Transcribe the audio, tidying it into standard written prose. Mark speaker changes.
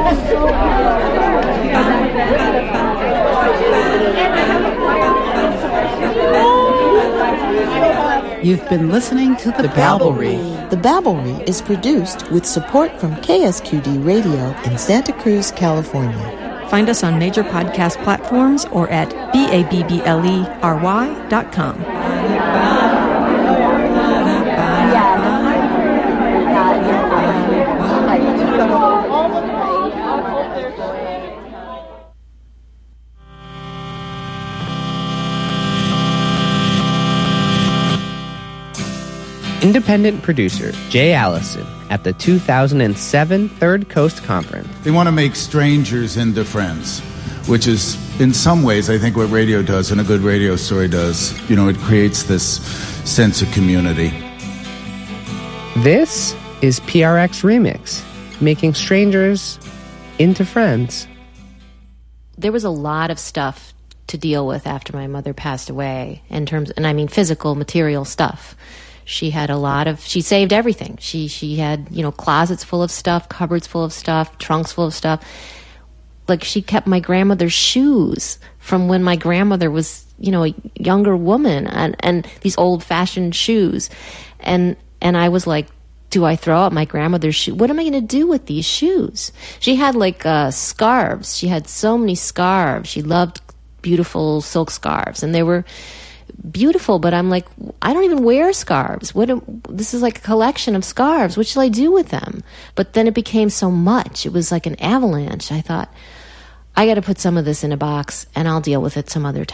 Speaker 1: You've been listening to The Babblery.
Speaker 2: The Babblery is produced with support from KSQD Radio in Santa Cruz, California.
Speaker 3: Find us on major podcast platforms or at babblery.com.
Speaker 4: Independent producer Jay Allison at the 2007 Third Coast Conference.
Speaker 5: They want to make strangers into friends, which is, in some ways, I think what radio does and a good radio story does. You know, it creates this sense of community.
Speaker 4: This is PRX Remix, making strangers into friends.
Speaker 6: There was a lot of stuff to deal with after my mother passed away, and I mean physical, material stuff. She had she saved everything. She had, closets full of stuff, cupboards full of stuff, trunks full of stuff. Like, she kept my grandmother's shoes from when my grandmother was, a younger woman, and these old-fashioned shoes. And I was like, do I throw out my grandmother's shoes? What am I going to do with these shoes? She had, scarves. She had so many scarves. She loved beautiful silk scarves, and they were beautiful, but I'm like, I don't even wear scarves. This is like a collection of scarves. What shall I do with them? But then it became so much. It was like an avalanche. I thought, I got to put some of this in a box, and I'll deal with it some other time.